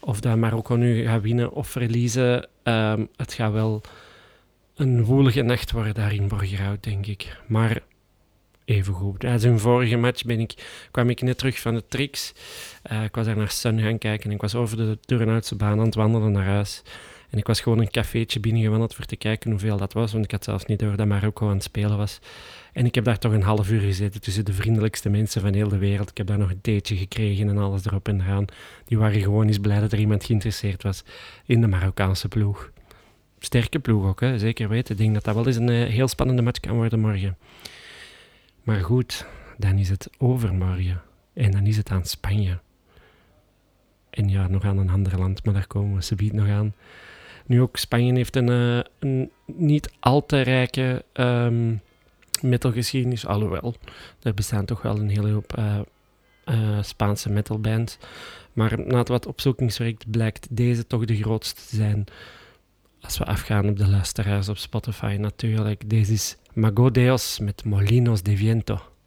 of dat Marokko nu gaat winnen of verliezen, het gaat wel een woelige nacht worden daar in Borgerhout, denk ik. Maar even goed. Zijn vorige match kwam ik net terug van de Trix. Ik was daar naar Sun gaan kijken en ik was over de Turnhoutse baan aan het wandelen naar huis. En ik was gewoon een cafeetje binnengewandeld voor te kijken hoeveel dat was, want ik had zelfs niet door dat Marokko aan het spelen was. En ik heb daar toch een half uur gezeten tussen de vriendelijkste mensen van heel de wereld. Ik heb daar nog een theetje gekregen en alles erop en eraan. Die waren gewoon eens blij dat er iemand geïnteresseerd was in de Marokkaanse ploeg. Sterke ploeg ook, hè? Zeker weten. Ik denk dat dat wel eens een heel spannende match kan worden morgen. Maar goed, dan is het overmorgen. En dan is het aan Spanje. En ja, nog aan een ander land, maar daar komen we subiet nog aan. Nu ook, Spanje heeft een niet al te rijke metalgeschiedenis. Alhoewel, er bestaan toch wel een hele hoop Spaanse metalbands. Maar na het wat opzoekingswerk blijkt deze toch de grootste te zijn. Als we afgaan op de luisteraars op Spotify natuurlijk. Deze is Mago Dios met Molinos de Viento.